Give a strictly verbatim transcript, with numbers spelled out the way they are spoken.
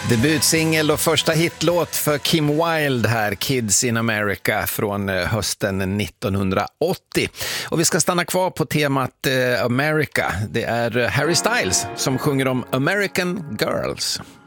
Debutsingel och första hitlåt för Kim Wilde här, Kids in America, från hösten nittonhundraåttio. Och vi ska stanna kvar på temat eh, America. Det är Harry Styles som sjunger om American Girls.